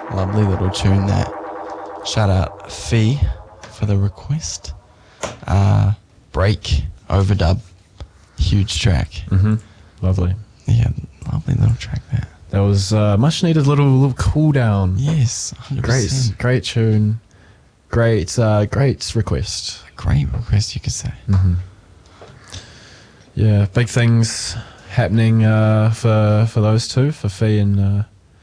Lovely little tune that. Shout out Fee for the request. Break, overdub. Huge track. Mm-hmm. Lovely. Yeah, lovely little track there. That was much needed little cool down. Yes, 100%. Great tune. Great request. Great request, you could say. Mm-hmm. Yeah, big things happening for those two, for Fee and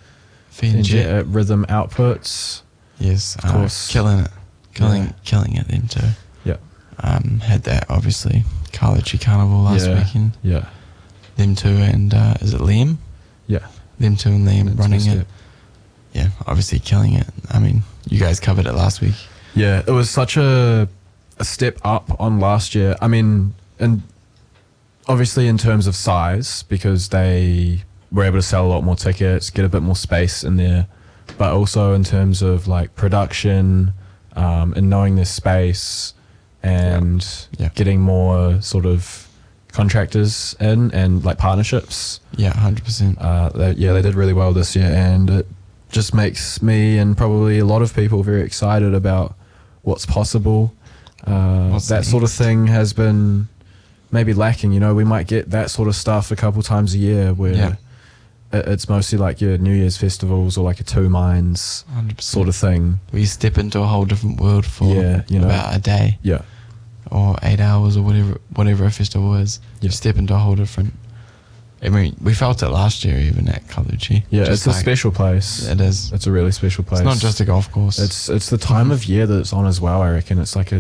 Jet. at Rhythm Outputs. Yes, of course. Killing it. Killing it, them too. Yeah. Had that, obviously, Carlucci Carnival last weekend. Yeah. Them two and, is it Liam? Yeah. Them two and Liam That's running it. it. Yeah, obviously killing it. I mean, you guys covered it last week. Yeah, it was such a step up on last year. I mean, and obviously in terms of size, because they were able to sell a lot more tickets, get a bit more space in there, but also in terms of like production, and knowing their space and getting more sort of contractors in and like partnerships. Yeah, 100%. They did really well this year, and it just makes me and probably a lot of people very excited about what's possible. That sort of thing has been maybe lacking. You know, we might get that sort of stuff a couple times a year where it's mostly like your New Year's festivals or like a Two Minds 100%. sort of thing. We step into a whole different world for about a day. Yeah. Or 8 hours or whatever a festival is. Yeah. You step into a whole different... I mean, we felt it last year even at Carlucci. Yeah, it's a special place. It is. It's a really special place. It's not just a golf course. It's the time of year that it's on as well, I reckon. It's like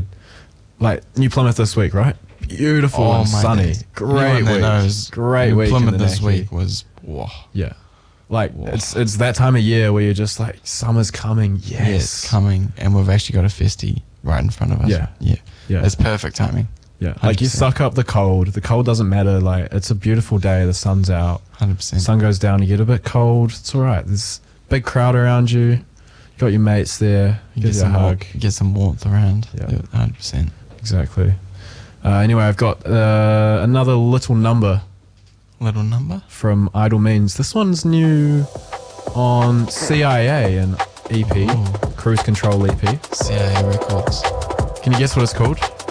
New Plymouth this week, right? Beautiful and sunny. Days. Great week. Great week. Plymouth this week was... Whoa. Yeah. Like, it's that time of year where you're just like, summer's coming. Yes. Yeah, it's coming. And we've actually got a festy right in front of us. Yeah. It's perfect timing. Yeah. Like, you suck up the cold. The cold doesn't matter. Like, it's a beautiful day. The sun's out. 100%. Sun goes down. You get a bit cold. It's all right. There's a big crowd around you. You got your mates there. Get some hug. Get some warmth around. Yeah. 100%. Exactly. Anyway, I've got another little number. Little number? From Idle Means. This one's new on CIA, an EP. Cruise Control EP. CIA Records. Can you guess what it's called?